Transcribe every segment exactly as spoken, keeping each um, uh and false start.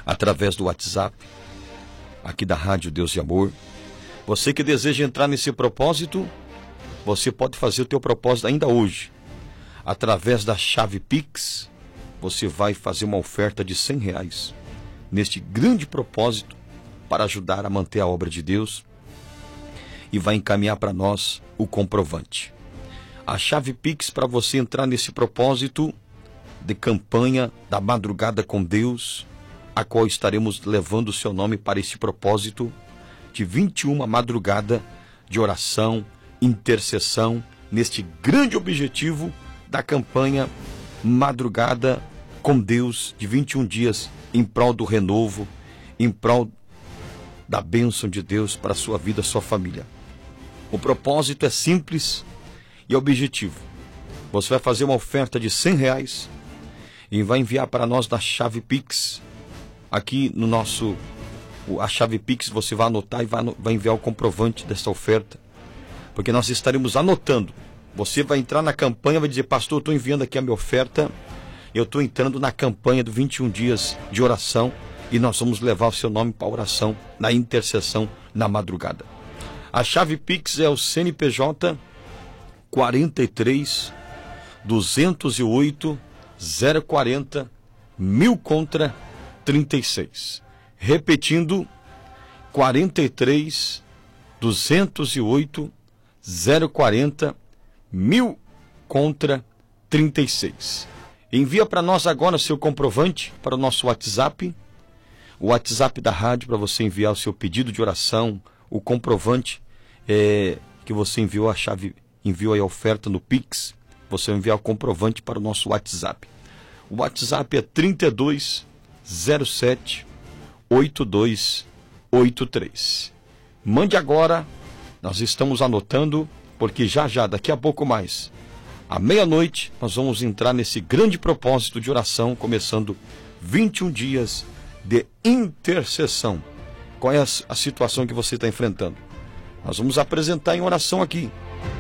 através do WhatsApp, aqui da Rádio Deus de Amor. Você que deseja entrar nesse propósito, você pode fazer o teu propósito ainda hoje. Através da chave Pix, você vai fazer uma oferta de cem reais neste grande propósito para ajudar a manter a obra de Deus e vai encaminhar para nós o comprovante. A chave Pix para você entrar nesse propósito de campanha da Madrugada com Deus, a qual estaremos levando o seu nome para esse propósito de vinte e uma madrugada de oração, intercessão, neste grande objetivo da campanha Madrugada com Deus de vinte e um dias, em prol do renovo, em prol da bênção de Deus para a sua vida, sua família. O propósito é simples e objetivo. Você vai fazer uma oferta de cem reais e vai enviar para nós na chave Pix. Aqui no nosso, a chave Pix você vai anotar e vai, vai enviar o comprovante dessa oferta, porque nós estaremos anotando. Você vai entrar na campanha, vai dizer: pastor, eu estou enviando aqui a minha oferta, eu estou entrando na campanha do vinte e um dias de oração e nós vamos levar o seu nome para a oração, na intercessão, na madrugada. A chave Pix é o C N P J quarenta e três, duzentos e oito, zero quarenta, mil contra trinta e seis. Repetindo, quarenta e três, duzentos e oito, zero quarenta, mil contra trinta e seis. Envia para nós agora seu comprovante para o nosso WhatsApp, o WhatsApp da rádio, para você enviar o seu pedido de oração, o comprovante é, que você enviou a chave, enviou a oferta no Pix. Você vai enviar o comprovante para o nosso WhatsApp. O WhatsApp é trinta e dois, zero sete, oitenta e dois, oitenta e três. Mande agora, nós estamos anotando, porque já já, daqui a pouco mais, à meia-noite, nós vamos entrar nesse grande propósito de oração, começando vinte e um dias de intercessão. Qual é a, a situação que você está enfrentando? Nós vamos apresentar em oração aqui.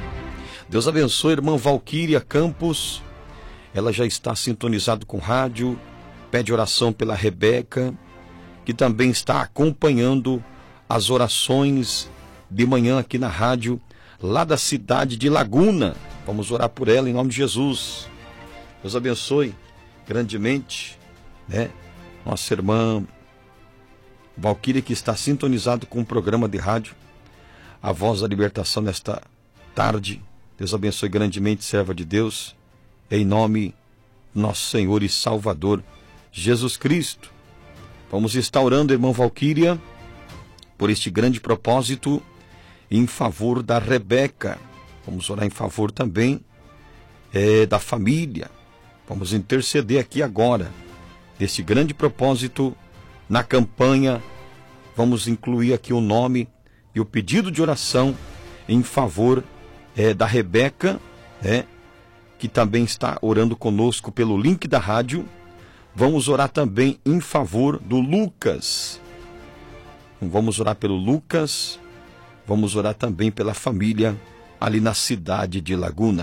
Deus abençoe a irmã Valquíria Campos. Ela já está sintonizada com rádio. Pede oração pela Rebeca, que também está acompanhando as orações de manhã aqui na rádio, lá da cidade de Laguna. Vamos orar por ela em nome de Jesus. Deus abençoe grandemente, né, nossa irmã Valquíria, que está sintonizado com o programa de rádio A Voz da Libertação nesta tarde. Deus abençoe grandemente, serva de Deus, em nome do nosso Senhor e Salvador Jesus Cristo. Vamos estar orando, irmã Valquíria, por este grande propósito em favor da Rebeca. Vamos orar em favor também é, da família. Vamos interceder aqui agora desse grande propósito na campanha. Vamos incluir aqui o nome e o pedido de oração em favor é, da Rebeca, né, que também está orando conosco pelo link da rádio. Vamos orar também em favor do Lucas. Vamos orar pelo Lucas. Vamos orar também pela família ali na cidade de Laguna.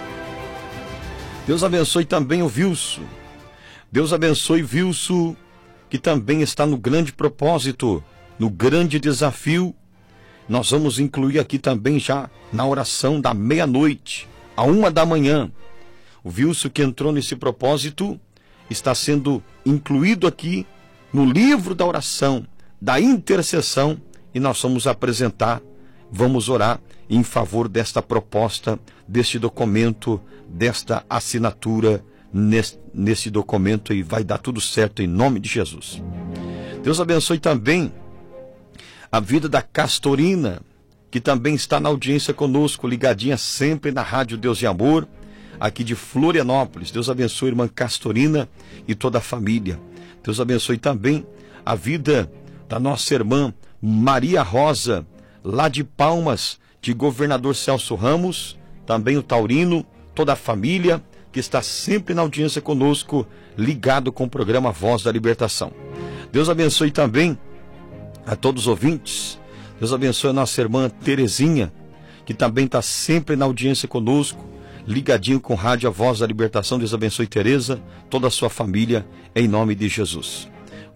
Deus abençoe também o Wilson. Deus abençoe Wilson, que também está no grande propósito, no grande desafio. Nós vamos incluir aqui também já na oração da meia-noite, à uma da manhã. O Wilson, que entrou nesse propósito, está sendo incluído aqui no livro da oração, da intercessão, e nós vamos apresentar, vamos orar em favor desta proposta, deste documento, desta assinatura nesse, nesse documento, e vai dar tudo certo em nome de Jesus. Deus abençoe também a vida da Castorina, que também está na audiência conosco, ligadinha sempre na Rádio Deus de Amor, aqui de Florianópolis. Deus abençoe a irmã Castorina e toda a família. Deus abençoe também a vida da nossa irmã Maria Rosa, lá de Palmas, de Governador Celso Ramos, também o Taurino, toda a família que está sempre na audiência conosco, ligado com o programa Voz da Libertação. Deus abençoe também a todos os ouvintes. Deus abençoe a nossa irmã Terezinha, que também está sempre na audiência conosco, ligadinho com Rádio A Voz da Libertação. Deus abençoe Tereza, toda a sua família, em nome de Jesus.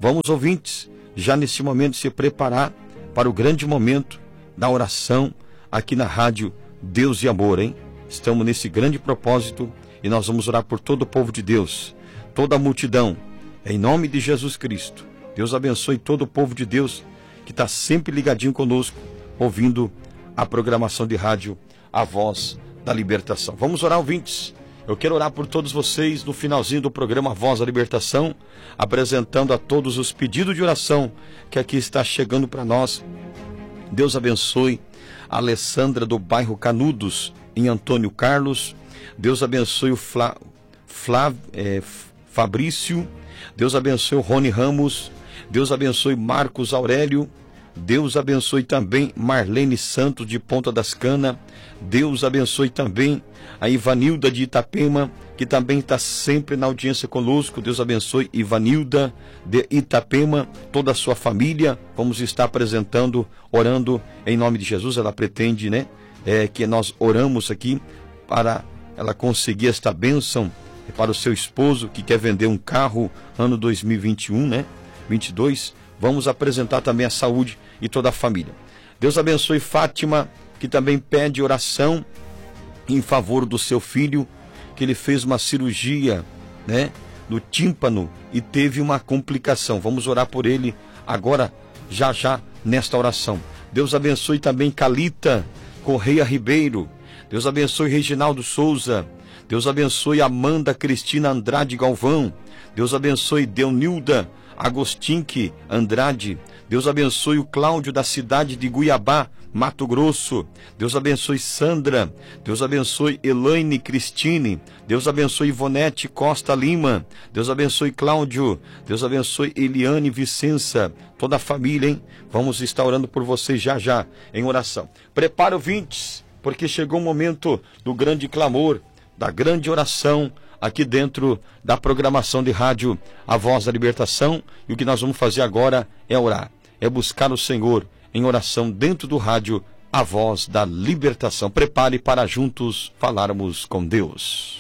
Vamos, ouvintes, já nesse momento se preparar para o grande momento da oração aqui na Rádio Deus e Amor, hein? Estamos nesse grande propósito e nós vamos orar por todo o povo de Deus, toda a multidão, em nome de Jesus Cristo. Deus abençoe todo o povo de Deus que está sempre ligadinho conosco, ouvindo a programação de rádio A Voz da Libertação. Vamos orar, ouvintes. Eu quero orar por todos vocês no finalzinho do programa A Voz da Libertação, apresentando a todos os pedidos de oração que aqui está chegando para nós. Deus abençoe a Alessandra do bairro Canudos, em Antônio Carlos. Deus abençoe o Flá, Flá, é, Fabrício. Deus abençoe o Rony Ramos. Deus abençoe Marcos Aurélio. Deus abençoe também Marlene Santos de Ponta das Canas. Deus abençoe também a Ivanilda de Itapema, que também está sempre na audiência conosco. Deus abençoe Ivanilda de Itapema, toda a sua família. Vamos estar apresentando, orando em nome de Jesus. Ela pretende, né, é, que nós oramos aqui para ela conseguir esta bênção para o seu esposo que quer vender um carro ano dois mil e vinte e um, né? vinte e dois. Vamos apresentar também a saúde e toda a família. Deus abençoe Fátima, que também pede oração em favor do seu filho, que ele fez uma cirurgia, né, no tímpano e teve uma complicação. Vamos orar por ele agora, já já, nesta oração. Deus abençoe também Calita Correia Ribeiro. Deus abençoe Reginaldo Souza. Deus abençoe Amanda Cristina Andrade Galvão. Deus abençoe Deunilda Agostinque Andrade. Deus abençoe o Cláudio da cidade de Guiabá, Mato Grosso. Deus abençoe Sandra. Deus abençoe Elaine Cristine. Deus abençoe Ivonete Costa Lima. Deus abençoe Cláudio. Deus abençoe Eliane Vicença. Toda a família, hein? Vamos estar orando por vocês já já em oração. Prepara, ouvintes, porque chegou o momento do grande clamor, da grande oração aqui dentro da programação de rádio A Voz da Libertação. E o que nós vamos fazer agora é orar, é buscar o Senhor em oração dentro do rádio A Voz da Libertação. Prepare para juntos falarmos com Deus.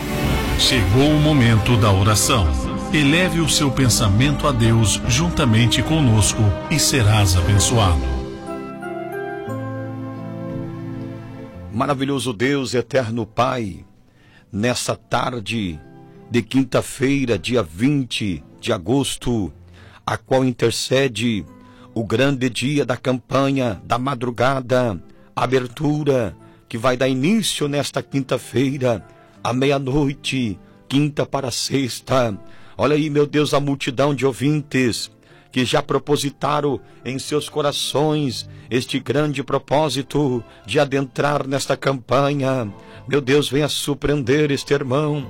Chegou o momento da oração. Eleve o seu pensamento a Deus juntamente conosco e serás abençoado. Maravilhoso Deus, eterno Pai, nessa tarde de quinta-feira, dia vinte de agosto, a qual intercede o grande dia da campanha, da madrugada, abertura, que vai dar início nesta quinta-feira, à meia-noite, quinta para sexta. Olha aí, meu Deus, a multidão de ouvintes que já propositaram em seus corações este grande propósito de adentrar nesta campanha. Meu Deus, venha surpreender este irmão,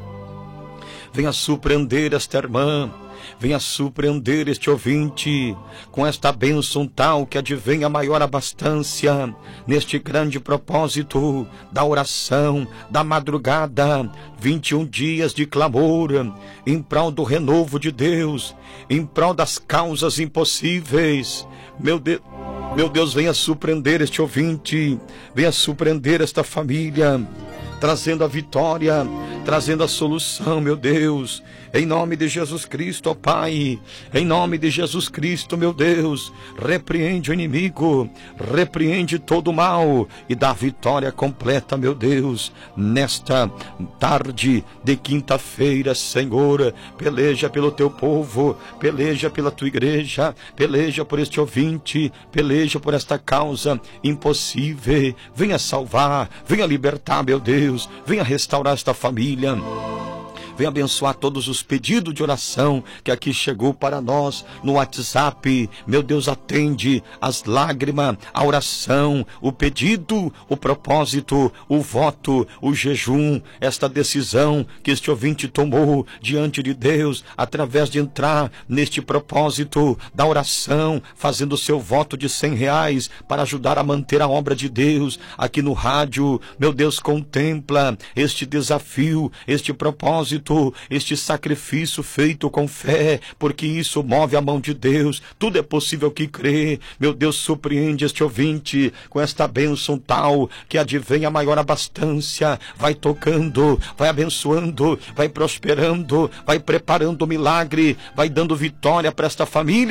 venha surpreender esta irmã, venha surpreender este ouvinte com esta bênção tal que advém a maior abastança neste grande propósito da oração, da madrugada, vinte e um dias de clamor em prol do renovo de Deus, em prol das causas impossíveis. Meu Deus, meu Deus, venha surpreender este ouvinte, venha surpreender esta família, trazendo a vitória, trazendo a solução, meu Deus, em nome de Jesus Cristo, ó Pai, em nome de Jesus Cristo, meu Deus, repreende o inimigo, repreende todo o mal e dá vitória completa, meu Deus, nesta tarde de quinta-feira, Senhor, peleja pelo teu povo, peleja pela tua igreja, peleja por este ouvinte, peleja por esta causa impossível, venha salvar, venha libertar, meu Deus, venha restaurar esta família. Venha abençoar todos os pedidos de oração que aqui chegou para nós no WhatsApp. Meu Deus, atende as lágrimas, a oração, o pedido, o propósito, o voto, o jejum, esta decisão que este ouvinte tomou diante de Deus, através de entrar neste propósito da oração, fazendo o seu voto de cem reais para ajudar a manter a obra de Deus aqui no rádio. Meu Deus, contempla este desafio, este propósito feito, este sacrifício feito com fé, porque isso move a mão de Deus. Tudo é possível que crê. Meu Deus, surpreende este ouvinte com esta bênção tal que advém a maior abastança. Vai tocando, vai abençoando, vai prosperando, vai preparando o milagre, vai dando vitória para esta família.